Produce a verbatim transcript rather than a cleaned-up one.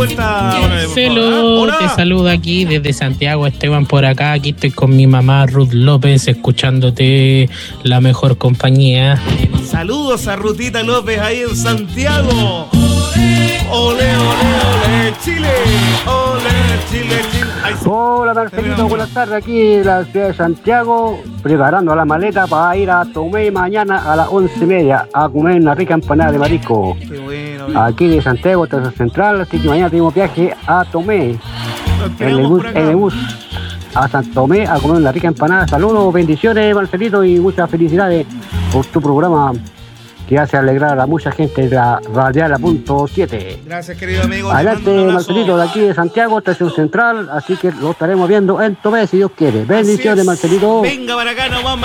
vuelta. Marcelo, Hola. te saludo aquí desde Santiago, Esteban por acá. Aquí estoy con mi mamá Ruth López, escuchándote, la mejor compañía. Saludos a Rutita López ahí en Santiago. Ole, ole, ole, Chile. Ole, Chile, Chile. Ay, sí. Hola Marcelito, buenas tardes, aquí en la ciudad de Santiago, preparando la maleta para ir a Tomé mañana a las once y media a comer una rica empanada de marisco. Qué bueno. Bien. Aquí de Santiago, Estación Central, así que mañana tenemos viaje a Tomé, Nos en el quedamos bus, por acá. en el bus a San Tomé a comer una rica empanada. Saludos, bendiciones Marcelito y muchas felicidades por tu programa que hace alegrar a mucha gente de la Radial punto siete. Gracias, querido amigo. Te Adelante, mando un abrazo. Marcelito, de aquí de Santiago, Estación Central, así que lo estaremos viendo en Tomé si Dios quiere. Bendiciones, Así es. Marcelito. Venga para acá nomás.